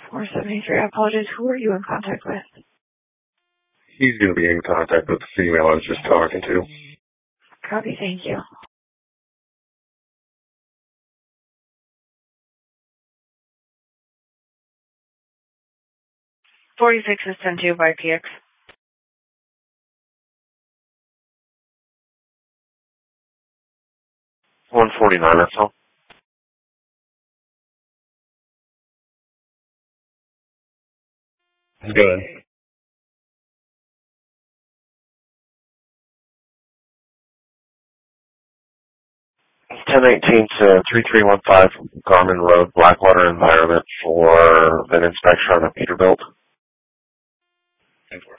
473. I apologize. Who are you in contact with? He's going to be in contact with the female I was just talking to. Copy, thank you. .46 is 10-2 by PX. 149, that's all. Good. 1018 to 3315 Garmin Road, Blackwater Environment for an inspection on a Peterbilt. 10-4.